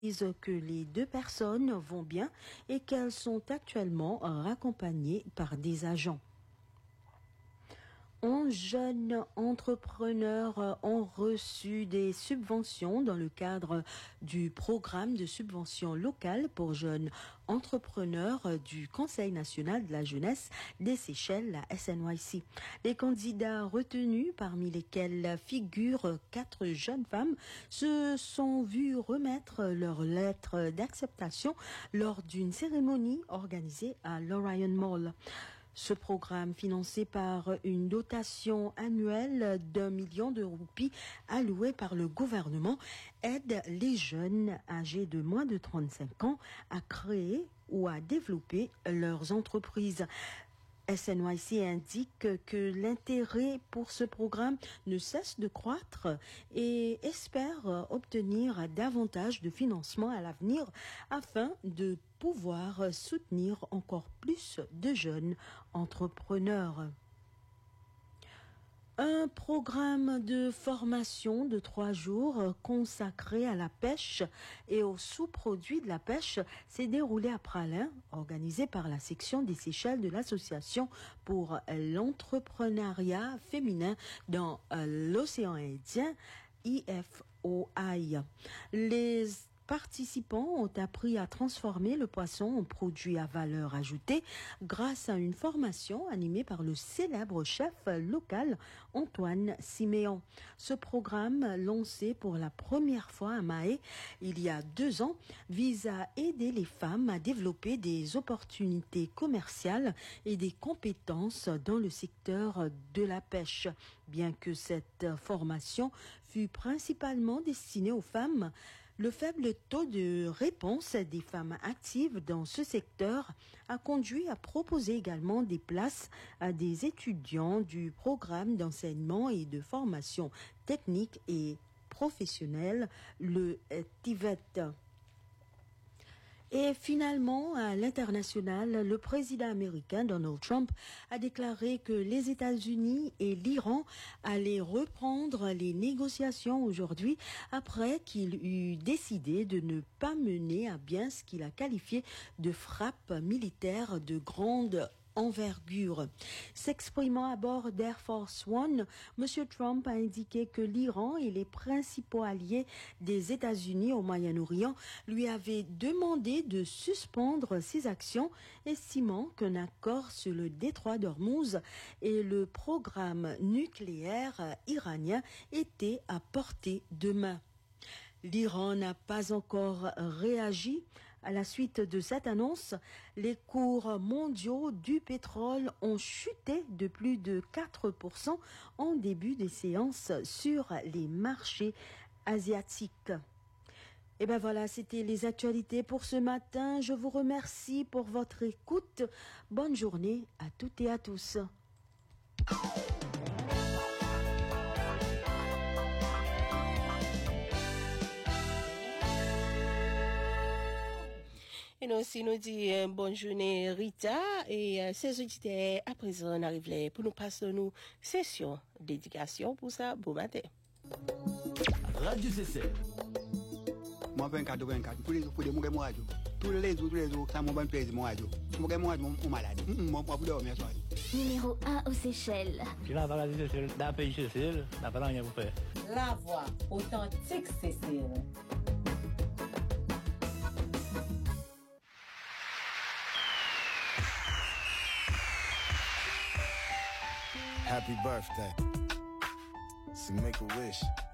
que les deux personnes vont bien et qu'elles sont actuellement raccompagnées par des agents. 11 jeunes entrepreneurs ont reçu des subventions dans le cadre du programme de subvention locale pour jeunes entrepreneurs du Conseil national de la jeunesse des Seychelles, la SNYC. Les candidats retenus, parmi lesquels figurent 4 jeunes femmes, se sont vus remettre leur lettre d'acceptation lors d'une cérémonie organisée à l'Orion Mall. Ce programme, financé par une dotation annuelle d'1 million de roupies allouée par le gouvernement, aide les jeunes âgés de moins de 35 ans à créer ou à développer leurs entreprises. SNYC indique que l'intérêt pour ce programme ne cesse de croître et espère obtenir davantage de financement à l'avenir afin de pouvoir soutenir encore plus de jeunes entrepreneurs. Un programme de formation de 3 jours consacré à la pêche et aux sous-produits de la pêche s'est déroulé à Praslin, organisé par la section des Seychelles de l'Association pour l'entrepreneuriat féminin dans l'océan Indien, IFOI. Les participants ont appris à transformer le poisson en produit à valeur ajoutée grâce à une formation animée par le célèbre chef local Antoine Siméon. Ce programme, lancé pour la première fois à Mahé il y a 2 ans, vise à aider les femmes à développer des opportunités commerciales et des compétences dans le secteur de la pêche. Bien que cette formation fût principalement destinée aux femmes, le faible taux de réponse des femmes actives dans ce secteur a conduit à proposer également des places à des étudiants du programme d'enseignement et de formation technique et professionnelle, le TIVET. Et finalement, à l'international, le président américain Donald Trump a déclaré que les États-Unis et l'Iran allaient reprendre les négociations aujourd'hui après qu'il eut décidé de ne pas mener à bien ce qu'il a qualifié de frappe militaire de grande envergure. S'exprimant à bord d'Air Force One, M. Trump a indiqué que l'Iran et les principaux alliés des États-Unis au Moyen-Orient lui avaient demandé de suspendre ses actions, estimant qu'un accord sur le détroit d'Ormuz et le programme nucléaire iranien était à portée de main. L'Iran n'a pas encore réagi. À la suite de cette annonce, les cours mondiaux du pétrole ont chuté de plus de 4% en début de séance sur les marchés asiatiques. Et ben voilà, c'était les actualités pour ce matin. Je vous remercie pour votre écoute. Bonne journée à toutes et à tous. Et nous aussi nous dit bonne journée Rita et ces auditeurs à présent on arrive là pour nous passer nous session d'éducation pour ça bon matin. Radio CC. Moi 24 pour les radio. Tous les jours ça mon bon plaisir mon radio. Mon malade. Mon pas dormir soir. Numéro 1 aux Seychelles. Je la radio Cécile, dans pays Cécile, n'a pas rien pour faire. La voix authentique Cécile. Happy birthday. So make a wish.